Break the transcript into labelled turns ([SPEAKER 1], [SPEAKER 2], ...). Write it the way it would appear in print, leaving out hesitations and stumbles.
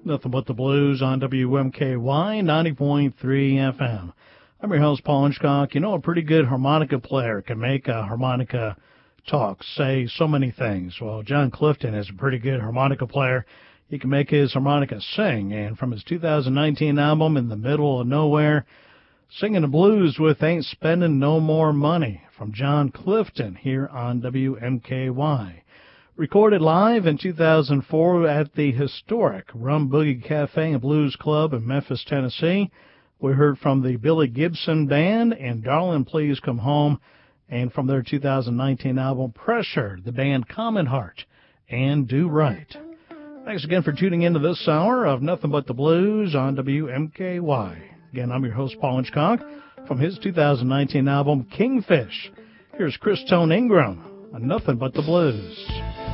[SPEAKER 1] Nothing But the Blues on WMKY 90.3 FM. I'm your host, Paul Hitchcock. You know, a pretty good harmonica player can make a harmonica talk, say so many things. Well, John Clifton is a pretty good harmonica player. He can make his harmonica sing, and from his 2019 album, In the Middle of Nowhere, Singing the Blues with Ain't Spending No More Money, from John Clifton here on WMKY. Recorded live in 2004 at the historic Rum Boogie Cafe and Blues Club in Memphis, Tennessee. We heard from the Billy Gibson Band and Darling Please Come Home, and from their 2019 album Pressure, the band Common Heart and Do Right. Thanks again for tuning into this hour of Nothing But the Blues on WMKY. Again, I'm your host, Paul Hitchcock, from his 2019 album Kingfish. Here's Chris Tone Ingram on Nothing But the Blues.